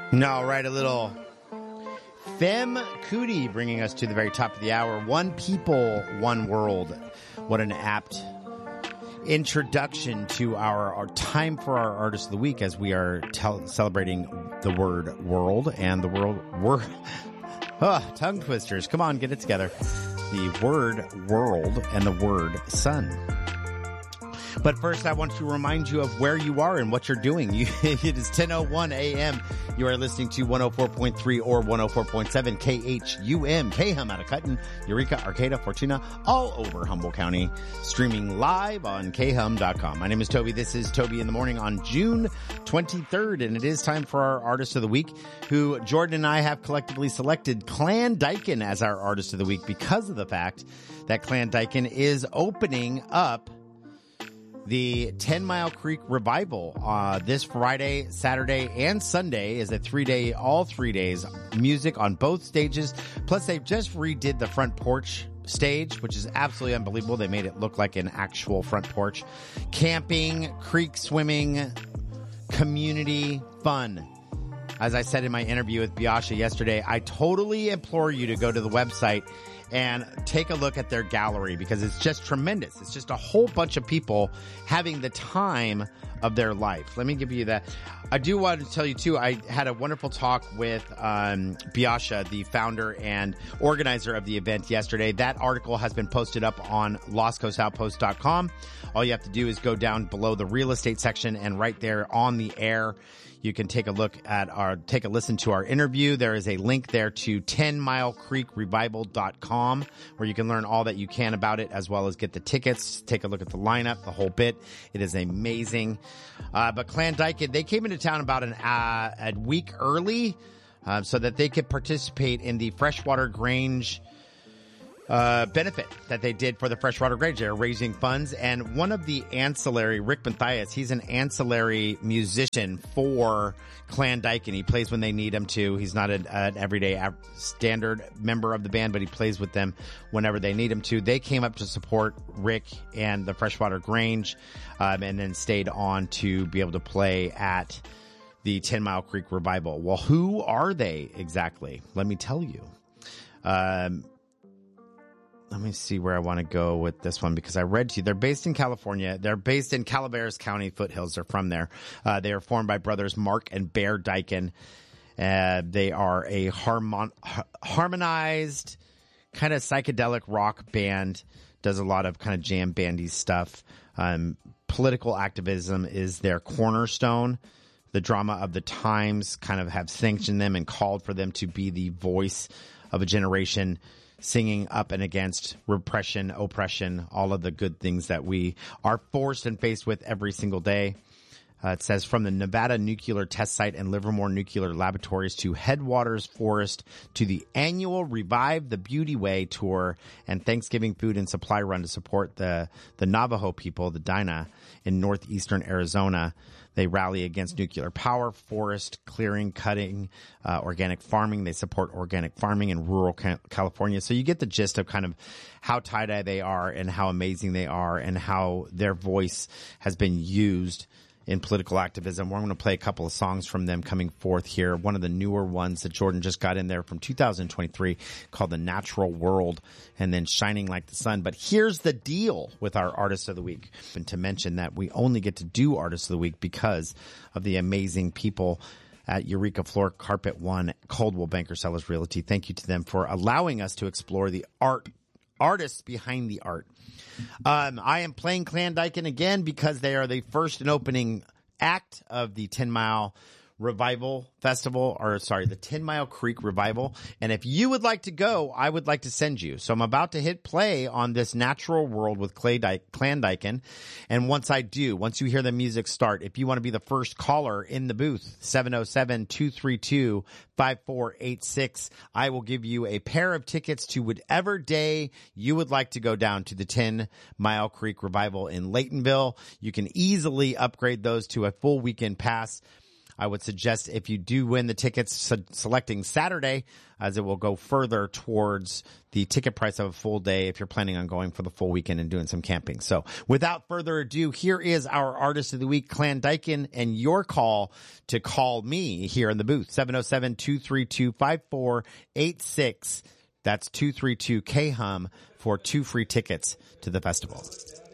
All right, a little Fem Cootie bringing us to the very top of the hour. One people, one world. What an apt introduction to our time for our Artist of the Week as we are celebrating the word world and the word tongue twisters. Come on, get it together. The word world and the word sun. But first, I want to remind you of where you are and what you're doing. It is 10:01 a.m. You are listening to 104.3 or 104.7 KHUM, KHUM out of Cutton, Eureka, Arcata, Fortuna, all over Humboldt County, streaming live on khum.com. My name is Toby. This is Toby in the Morning on June 23rd, and it is time for our Artist of the Week, who Jordan and I have collectively selected Clan Daikin as our Artist of the Week because of the fact that Clan Daikin is opening up the 10 Mile Creek Revival this Friday, Saturday, and Sunday is a 3-day, all 3 days, music on both stages. Plus, they've just redid the front porch stage, which is absolutely unbelievable. They made it look like an actual front porch. Camping, creek swimming, community fun. As I said in my interview with Biasha yesterday, I totally implore you to go to the website and take a look at their gallery because it's just tremendous. It's just a whole bunch of people having the time of their life. Let me give you that. I do want to tell you too, I had a wonderful talk with Biasha, the founder and organizer of the event yesterday. That article has been posted up on LostCoastOutpost.com. All you have to do is go down below the real estate section, and right there on the air, you can take a listen to our interview. There is a link there to 10milecreekrevival.com where you can learn all that you can about it, as well as get the tickets, take a look at the lineup, the whole bit. It is amazing. But Clan Daikin, they came into town about a week early, so that they could participate in the Freshwater Grange benefit that they did for the Freshwater Grange. They're raising funds, and one of the ancillary, Rick Mathias, he's an ancillary musician for Clan Daikin. He plays when they need him to. He's not an everyday standard member of the band, but he plays with them whenever they need him to. They came up to support Rick and the Freshwater Grange, and then stayed on to be able to play at the 10 Mile Creek Revival. Well, who are they exactly? Let me tell you. Let me see where I want to go with this one, because I read to you. They're based in California. They're based in Calaveras County foothills. They're from there. They are formed by brothers Mark and Bear Daikin. They are a harmonized kind of psychedelic rock band. Does a lot of kind of jam bandy stuff. Political activism is their cornerstone. The drama of the times kind of have sanctioned them and called for them to be the voice of a generation, singing up and against repression, oppression, all of the good things that we are forced and faced with every single day. It says, from the Nevada Nuclear Test Site and Livermore Nuclear Laboratories to Headwaters Forest to the annual Revive the Beauty Way tour and Thanksgiving food and supply run to support the Navajo people, the Dinah, in northeastern Arizona. They rally against nuclear power, forest clearing, cutting, organic farming. They support organic farming in rural California. So you get the gist of kind of how tie-dye they are and how amazing they are and how their voice has been used in political activism. We're going to play a couple of songs from them coming forth here. One of the newer ones that Jordan just got in there from 2023 called The Natural World, and then Shining Like the Sun. But here's the deal with our Artist of the Week. And to mention that we only get to do Artist of the Week because of the amazing people at Eureka Floor Carpet One, Coldwell Banker Sellers Realty. Thank you to them for allowing us to explore the artists behind the art. I am playing Clan Daikin again because they are the first and opening act of the 10 Mile Revival Festival, the 10 Mile Creek Revival. And if you would like to go, I would like to send you. So I'm about to hit play on this Natural World with Clan Daikin. And once you hear the music start, if you want to be the first caller in the booth, 707-232-5486, I will give you a pair of tickets to whatever day you would like to go down to the 10 Mile Creek Revival in Laytonville. You can easily upgrade those to a full weekend pass. I would suggest if you do win the tickets, selecting Saturday, as it will go further towards the ticket price of a full day if you're planning on going for the full weekend and doing some camping. So without further ado, here is our artist of the week, Clan Dyken, and your call to call me here in the booth, 707-232-5486. That's 232-KHUM for 2 free tickets to the festival.